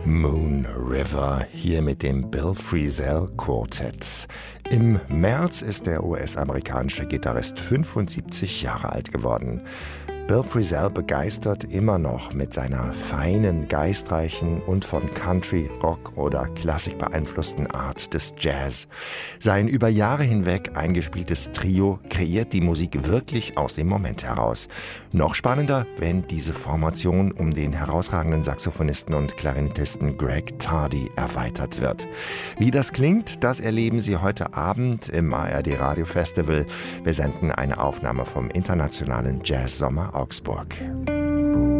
Moon River, hier mit dem Bill Frisell Quartett. Im März ist der US-amerikanische Gitarrist 75 Jahre alt geworden. Bill Frisell begeistert immer noch mit seiner feinen, geistreichen und von Country, Rock oder Klassik beeinflussten Art des Jazz. Sein über Jahre hinweg eingespieltes Trio kreiert die Musik wirklich aus dem Moment heraus. Noch spannender, wenn diese Formation um den herausragenden Saxophonisten und Klarinettisten Greg Tardy erweitert wird. Wie das klingt, das erleben Sie heute Abend im ARD Radio Festival. Wir senden eine Aufnahme vom Internationalen Jazz-Sommer Augsburg.